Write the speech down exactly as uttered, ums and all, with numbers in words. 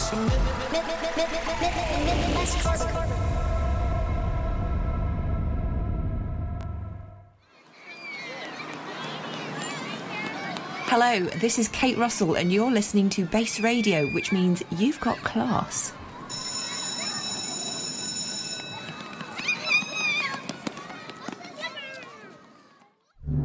Hello, this is Kate Russell and you're listening to Base Radio, which means you've got class.